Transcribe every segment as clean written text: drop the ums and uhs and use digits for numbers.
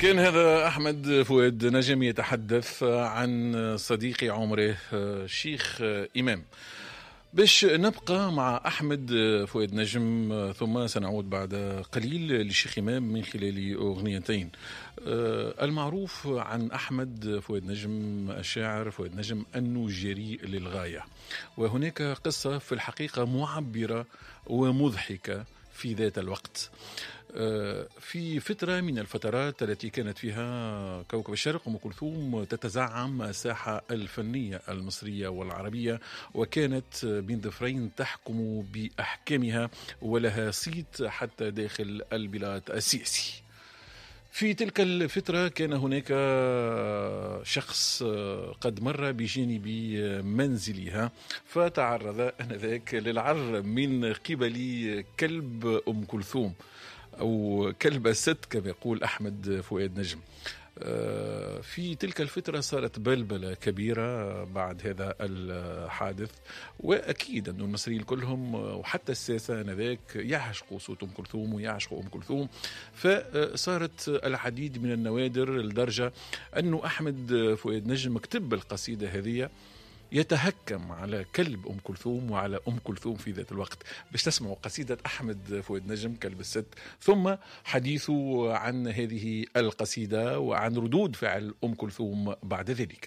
كان هذا أحمد فؤاد نجم يتحدث عن صديق عمره الشيخ إمام. باش نبقى مع أحمد فؤاد نجم ثم سنعود بعد قليل للشيخ إمام من خلال أغنيتين. المعروف عن أحمد فؤاد نجم الشاعر فؤاد نجم أنه جريء للغاية، وهناك قصة في الحقيقة معبرة ومضحكة في ذات الوقت. في فترة من الفترات التي كانت فيها كوكب الشرق أم كلثوم تتزعم الساحة الفنية المصرية والعربية، وكانت بين ظفرين تحكم بأحكامها ولها صيت حتى داخل البلاد السياسي. في تلك الفترة كان هناك شخص قد مر بجانب منزلها فتعرض آنذاك للعر من قبل كلب أم كلثوم أو كلب الست كما يقول أحمد فؤاد نجم. في تلك الفترة صارت بلبلة كبيرة بعد هذا الحادث، وأكيد أن المصريين كلهم وحتى الساسة آنذاك يعشقوا صوت أم كلثوم ويعشقوا أم كلثوم، فصارت العديد من النوادر لدرجة أن أحمد فؤاد نجم كتب القصيدة هذه يتهكم على كلب أم كلثوم وعلى أم كلثوم في ذات الوقت. باش تسمعوا قصيدة أحمد فؤاد نجم كلب الست، ثم حديثه عن هذه القصيدة وعن ردود فعل أم كلثوم بعد ذلك.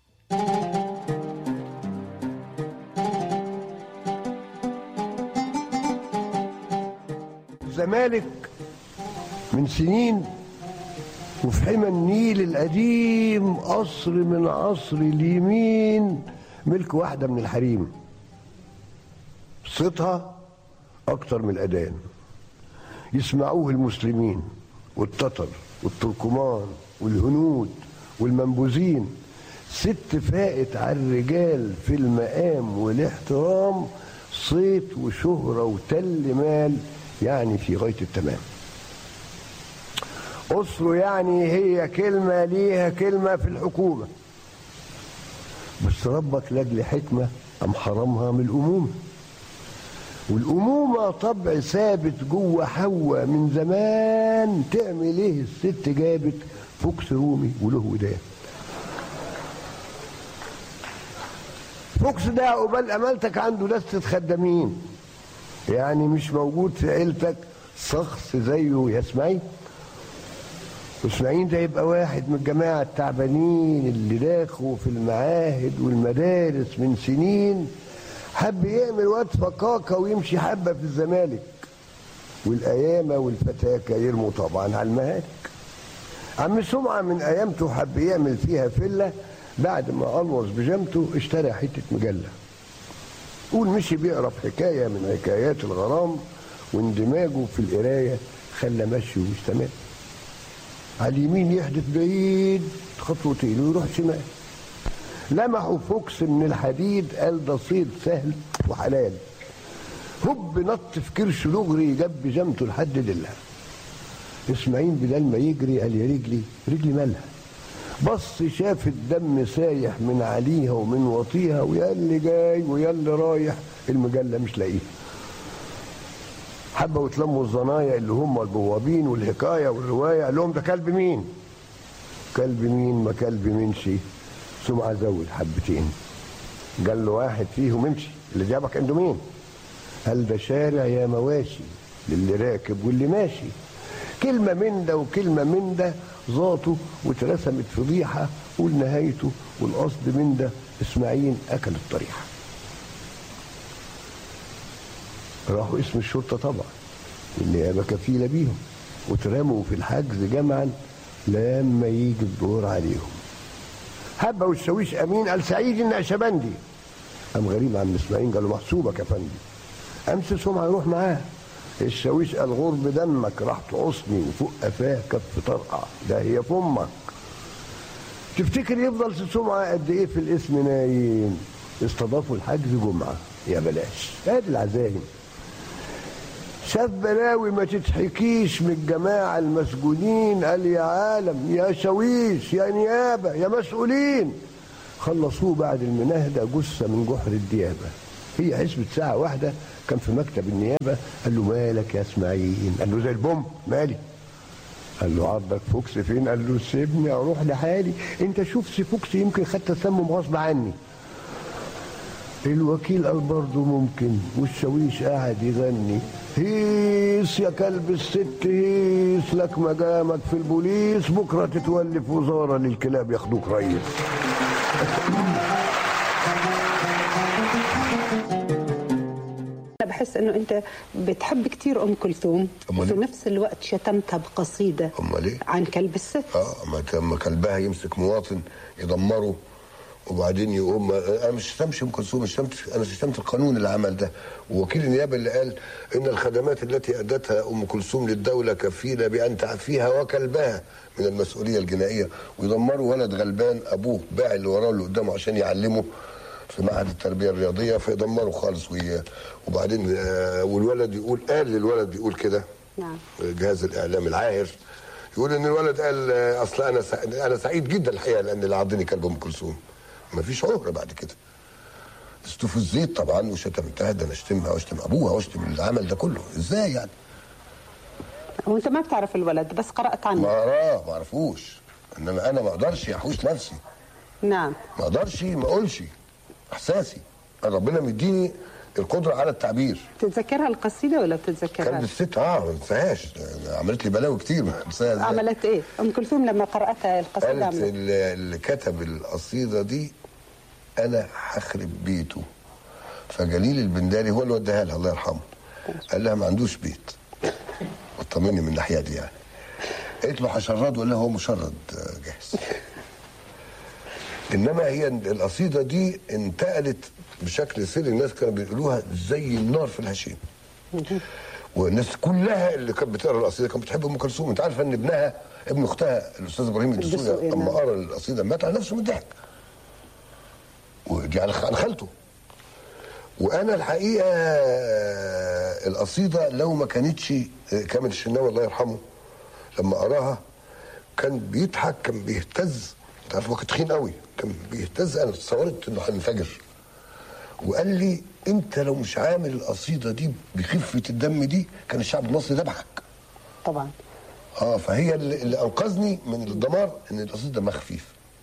الزمالك من سنين وفي حمى النيل القديم قصر من عصر اليمين ملك واحدة من الحريم، صيتها أكتر من الأذان، يسمعوه المسلمين والتتر والتركمان والهنود والمنبوذين. ست فائت على الرجال في المقام والاحترام، صيت وشهرة وتل مال، يعني في غاية التمام. أسره يعني هي كلمة ليها كلمة في الحكومة، بس ربك لاجل حكمة أم حرمها من الأمومة، والأمومة طبع ثابت جوه حواء من زمان. تعمل إيه الست جابت فوكس رومي وله ودان. فوكس ده قبال أمالتك عنده لستة خدامين، يعني مش موجود في عيلتك شخص زيه يا اسماعيل. واسماعيل ده يبقى واحد من الجماعة التعبانين اللي داخلوا في المعاهد والمدارس من سنين، حب يعمل واد فكاكة ويمشي حبة في الزمالك، والأيامة والفتاكة يرموا طبعا على المهالك. عم سمعة من أيامته حب يعمل فيها فلة، بعد ما قلوص بجامته اشترى حتة مجلة. قول مشي بيقرا في حكاية من حكايات الغرام، واندماجه في القراية خلى مشي ومش تمام. على اليمين يحدث بعيد خطوتين ويروح شمال. لمحوا فوكس من الحديد، قال ده صيد سهل وحلال. هب نط في كرش لغري، جاب بجامته لحد دلها. اسماعيل بدل ما يجري قال يا رجلي مالها. بص شاف الدم سايح من عليها ومن وطيها، ويا اللي جاي ويا اللي رايح المجله مش لاقيها. حبه وتلموا الزنايا اللي هم البوابين والحكايه والروايه، قال لهم ده كلب مين؟ كلب مين؟ ما كلب منشي. سمعه زود حبتين، قال له واحد فيهم امشي، اللي جابك عنده مين؟ قال ده شارع يا مواشي للي راكب واللي ماشي. كلمه من ده وكلمه من ده ذاته واترسمت فضيحه، ولنهايته والقصد من ده اسماعيل اكل الطريحه. راحوا اسم الشرطه طبعا والنيابه كفيله بيهم، واترموا في الحجز جمعا لما يجي الدور عليهم. حبه والشاويش امين قال سعيد النقشبندي. قام غريب عم اسماعيل قال له محسوبك يا فندم. امس سمعه يروح معاه. الشاويش قال غرب دمك راح تعصني وفوق قفاه كف طرقع، ده هي فمك. تفتكر يفضل سمعه قد ايه في الاسم نايم؟ استضافوا الحجز جمعه يا بلاش. ادي العزايم. شاف بلاوي ما تتحكيش من الجماعه المسجونين، قال يا عالم يا شاويش يا نيابه يا مسؤولين. خلصوه بعد المناهده جثه من جحر الديابه. هي حسبة ساعة واحدة كان في مكتب النيابة. قال له مالك يا اسماعيل؟ قال له زي البوم. مالي؟ قال له عضك فوكس فين؟ قال له سيبني اروح لحالي، انت شوف سي فوكس يمكن خد تسمم غصب عني. الوكيل قال برضه ممكن، والشاويش قاعد يغني هيس يا كلب الست هيس، لك مقامك في البوليس، بكره تتولي في وزاره للكلاب ياخدوك ريس. أنا بحس إنه أنت بتحب كتير أم كلثوم وفي نفس الوقت شتمتها بقصيدة عن كلب الست. ما كلبها يمسك مواطن يدمره وبعدين يقوم. انا مش شتمش ام كلثوم، انا شتمت القانون اللي عمل ده، ووكيل النيابه اللي قال ان الخدمات التي ادتها ام كلثوم للدوله كفيله بان تعفيها وكلبها من المسؤوليه الجنائيه، ويدمروا ولد غلبان ابوه باع اللي وراه اللي قدامه عشان يعلمه في معهد التربيه الرياضيه، فيدمروا خالص وبعدين والولد يقول، قال للولد بيقول كده، نعم، جهاز الاعلام العاهر يقول ان الولد قال اصل انا سعيد جدا الحقيقه لان اللي عضني كلب ام كلثوم. ما فيش عهره بعد كده. استفزيت طبعا وشتمتها، ده انا اشتمها واشتم ابوها واشتم اللي عمل ده كله، ازاي يعني؟ وانت ما بتعرف الولد بس قرات عنه؟ ما اعرفوش، انما انا ما اقدرش احوش نفسي. نعم، ما اقدرش ما اقولش احساسي، ربنا مديني القدره على التعبير. بتتذكرها القصيده ولا بتتذكرها؟ كانت الست ما انساهاش، عملت لي بلاوي كتير ما انساهاش. عملت ايه ام كلثوم لما قراتها القصيده؟ قالت اللي كتب القصيده دي انا هخرب بيته. فجليل البنداري هو اللي وداها لها الله يرحمه، قال لها ما عندوش بيت، وطمني من الناحيه دي يعني. قالت له هشرد، ولا هو مشرد جاهز. انما هي القصيده دي انتقلت بشكل سري، الناس كانوا بيقولوها زي النار في الهشيم. والناس كلها اللي كانت بتقرا القصيده كانت بتحب ام كلثوم. انت عارفه ان ابن اختها الاستاذ ابراهيم الدسوقي لما قرا القصيده مات على نفسه من الضحك، ودي عن خالته. وانا الحقيقه القصيده لو ما كانتش كامل الشناوي الله يرحمه لما قراها كان بيضحك، كان بيهتز. انت عارف هو كان تخين قوي، كان بيهتز. انا تصورت انه هينفجر. وقال لي انت لو مش عامل القصيده دي بخفه الدم دي كان الشعب المصري ذبحك. طبعا. فهي اللي انقذني من الدمار ان القصيده دمها خفيف.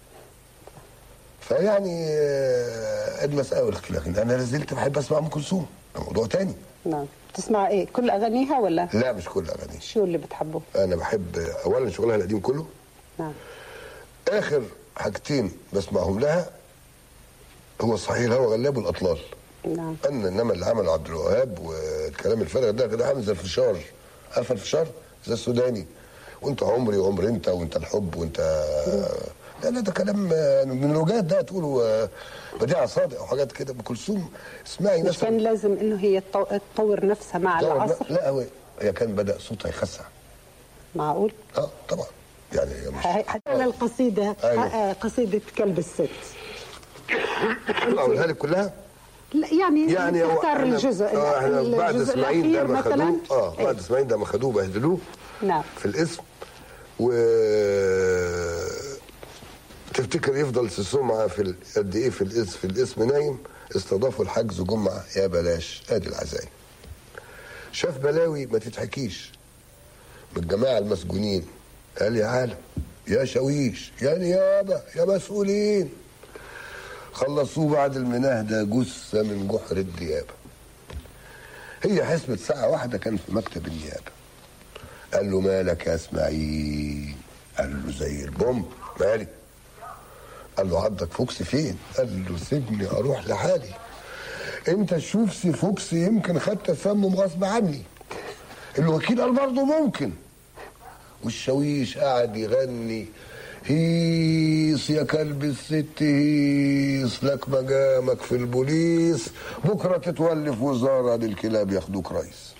فيعني المسألة، لكن انا لازلت بحب اسمع ام كلثوم، ده موضوع تاني. نعم. تسمع ايه؟ كل اغانيها ولا؟ لا مش كل اغانيها. شو اللي بتحبه؟ انا بحب اولا شغلها القديم كله. نعم. اخر حاجتين بسمعهم لها هو الصحيح الهوى غلاب والاطلال. نعم. انما اللي عمله عبد الوهاب والكلام الفارغ ده عامل زي الفشار. عارفه الفشار؟ زي السوداني. وانت عمري وعمر انت، وانت الحب، وانت لا ده كلام من الوجات ده تقولوا بديعة صادق او حاجات كده. ام كلثوم اسمعي مش كان لازم انه هي تطور نفسها مع العصر؟ لا هي كان بدأ صوتها يخسع. معقول؟ طبعا يعني حتى القصيده قصيده كلب الست اقولها لك كلها؟ لا يعني تختار الجزء بعد اسماعيل ده ما خدوه بعد اسماعيل ده ما خدوه بهدلوه. نعم. في الاسم. و تفتكر يفضل سمعه في قد ايه في الاسم نايم؟ استضافوا الحجز جمعه يا بلاش، ادي العزايم. شاف بلاوي ما تتحكيش من الجماعه المسجونين. قال يا عالم، يا شاويش، يا نيابه، يا مسؤولين، خلصوه بعد المناهده جثه من جحر الديابه. هي حسبت ساعه واحده كان في مكتب النيابه. قال له مالك يا اسماعيل؟ قال له زي البوم. مالي؟ قال له عضك فوكس فين؟ قال له سيبني اروح لحالي، انت شوف سي فوكس يمكن خد تسمم غصب عني. الوكيل قال برضه ممكن، والشاويش قاعد يغني هيص يا كلب الست هيص، لك مقامك في البوليس، بكره تتولي في وزاره للكلاب ياخدوك ريس.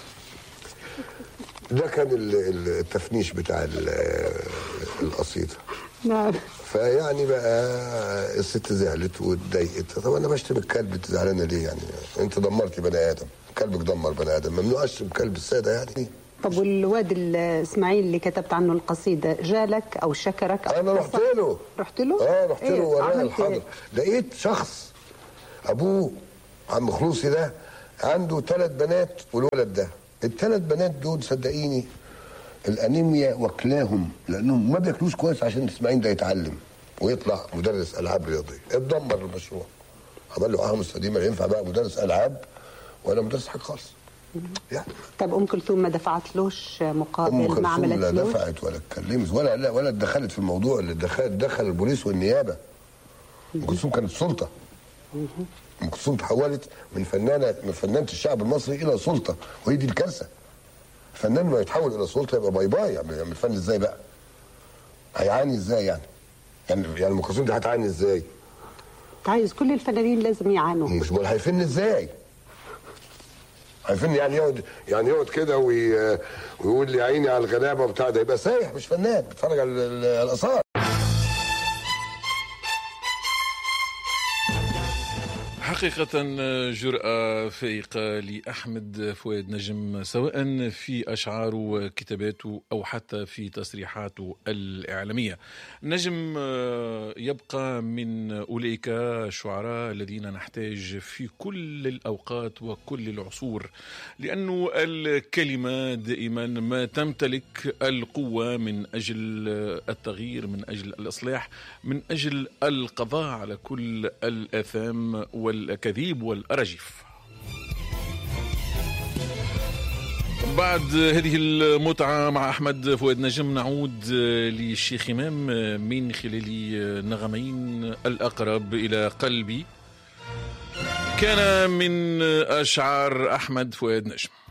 ده كان التفنيش بتاع القصيده. نعم. فيعني بقى الست زعلت واتضايقت. طب انا بشتم الكلب، انت زعلانه ليه يعني؟ انت دمرتي بني ادم، كلبك دمر بني ادم، ممنوع اشتم كلب الساده يعني. طب والواد اسماعيل اللي كتبت عنه القصيده جالك او شكرك أو انا رحت له. رحت له؟ رحت له وراه الحضر. لقيت شخص ابوه عم خلوصي ده عنده 3 بنات والولد ده. ال3 بنات دول صدقيني الانيميا واكلاهم لانهم ما بياكلوش كويس عشان اسماعيل ده يتعلم ويطلع مدرس العاب رياضيه. اتدمر المشروع، عمل له مستديمه لا ينفع بقى مدرس العاب ولا مدرس حاجه خالص يعني. طب ام كلثوم ما دفعتلوش مقابل؟ ما عملتلوش؟ لا دفعت ولا اتكلمت ولا اتدخلت في الموضوع. اللي دخل البوليس والنيابه. ام كلثوم كانت سلطه. ام كلثوم تحولت من فنانه الشعب المصري الى سلطه، وهي دي الكارثه. فنان ما يتحول الى سلطه يبقى باي باي. يعني الفن ازاي بقى؟ هيعاني ازاي يعني ام كلثوم دي هتعاني ازاي؟ عايز كل الفنانين لازم يعانوا. مش بقول هيفن ازاي؟ هيفن يعني يقعد كده ويقول لي عيني على الغلابه وبتاع، ده يبقى سايح مش فنان بيتفرج على الاثار. حقيقة جرأة فائقة لأحمد فؤاد نجم، سواء في أشعاره وكتاباته أو حتى في تصريحاته الإعلامية. نجم يبقى من أولئك الشعراء الذين نحتاج في كل الأوقات وكل العصور، لأن الكلمة دائما ما تمتلك القوة من أجل التغيير، من أجل الإصلاح، من أجل القضاء على كل الآثام والأكاذيب والأراجيف. بعد هذه المتعة مع أحمد فؤاد نجم نعود للشيخ إمام من خلال نغمين الأقرب إلى قلبي، كان من أشعار أحمد فؤاد نجم.